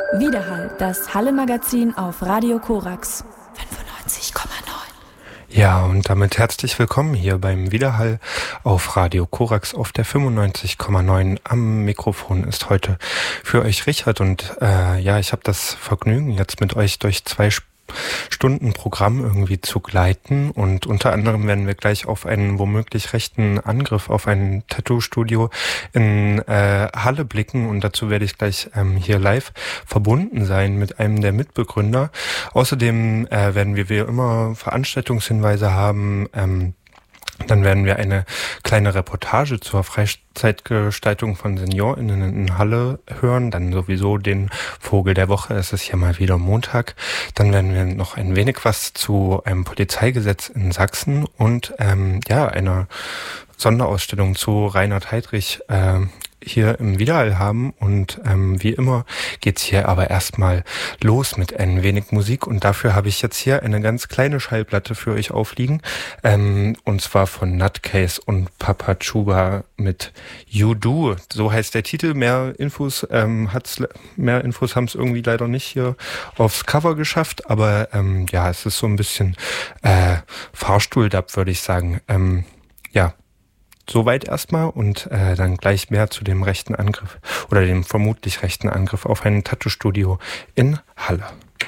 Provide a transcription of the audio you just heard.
Widerhall, das Halle-Magazin auf Radio Korax 95,9. Ja, und damit herzlich willkommen hier beim Widerhall auf Radio Korax auf der 95,9. Am Mikrofon ist heute für euch Richard und ich habe das Vergnügen, jetzt mit euch durch 2 Stunden Programm irgendwie zu gleiten, und unter anderem werden wir gleich auf einen womöglich rechten Angriff auf ein Tattoo-Studio in Halle blicken, und dazu werde ich gleich hier live verbunden sein mit einem der Mitbegründer. Außerdem werden wir wie immer Veranstaltungshinweise haben. Dann werden wir eine kleine Reportage zur Freizeitgestaltung von SeniorInnen in Halle hören. Dann sowieso den Vogel der Woche. Es ist ja mal wieder Montag. Dann werden wir noch ein wenig was zu einem Polizeigesetz in Sachsen und einer Sonderausstellung zu Reinhard Heydrich hier im Widerhall haben. Und wie immer geht's hier aber erstmal los mit ein wenig Musik, und dafür habe ich jetzt hier eine ganz kleine Schallplatte für euch aufliegen, und zwar von Nutcase und Papa Chuba mit You Do. So heißt der Titel. Mehr Infos haben es irgendwie leider nicht hier aufs Cover geschafft, aber es ist so ein bisschen Fahrstuhl-Dub, würde ich sagen. Soweit erstmal, und dann gleich mehr zu dem rechten Angriff oder dem vermutlich rechten Angriff auf ein Tattoo-Studio in Halle.